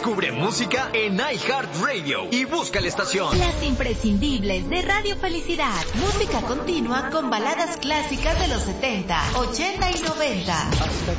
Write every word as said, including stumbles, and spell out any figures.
Descubre música en iHeartRadio y busca la estación. Las imprescindibles de Radio Felicidad. Música continua con baladas clásicas de los setenta, ochenta y noventa.